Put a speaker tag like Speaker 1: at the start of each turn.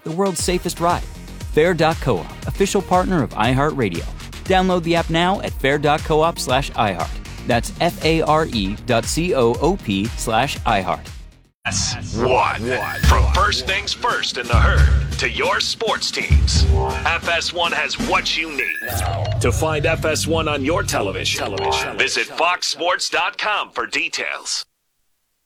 Speaker 1: the world's safest ride. Fair.coop, official partner of iHeartRadio. Download the app now at fair.coop/iHeart. That's FARE.coop/iHeart.
Speaker 2: FS1. From first things first in the herd to your sports teams, FS1 has what you need. To find FS1 on your television, visit foxsports.com for details.